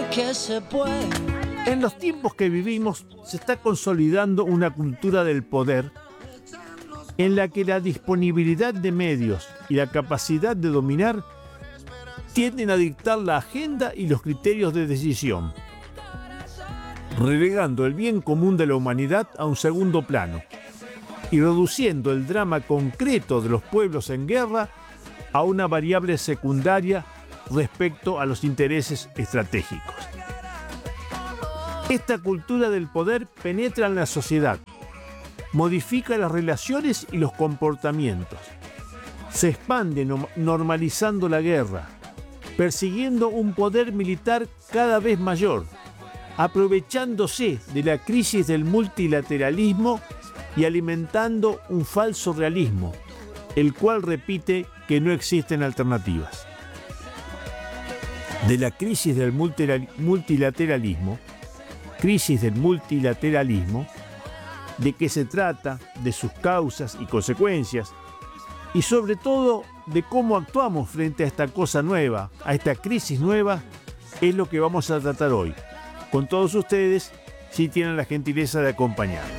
que se puede. En los tiempos que vivimos se está consolidando una cultura del poder en la que la disponibilidad de medios y la capacidad de dominar tienden a dictar la agenda y los criterios de decisión, relegando el bien común de la humanidad a un segundo plano y reduciendo el drama concreto de los pueblos en guerra a una variable secundaria respecto a los intereses estratégicos. Esta cultura del poder penetra en la sociedad, modifica las relaciones y los comportamientos, se expande normalizando la guerra, persiguiendo un poder militar cada vez mayor, aprovechándose de la crisis del multilateralismo y alimentando un falso realismo, el cual repite que no existen alternativas. De la crisis del multilateralismo, de qué se trata, de sus causas y consecuencias, y sobre todo de cómo actuamos frente a esta cosa nueva, a esta crisis nueva, es lo que vamos a tratar hoy. Con todos ustedes, si tienen la gentileza de acompañarnos.